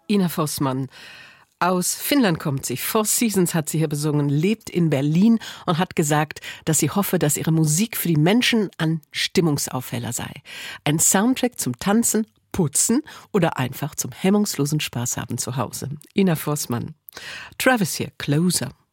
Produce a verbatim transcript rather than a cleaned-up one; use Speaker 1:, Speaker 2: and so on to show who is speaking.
Speaker 1: Ina Vossmann. Aus Finnland kommt sie. Four Seasons hat sie hier besungen, lebt in Berlin und hat gesagt, dass sie hoffe, dass ihre Musik für die Menschen ein Stimmungsaufheller sei. Ein Soundtrack zum Tanzen, Putzen oder einfach zum hemmungslosen Spaß haben zu Hause. Ina Vossmann. Travis hier, Closer.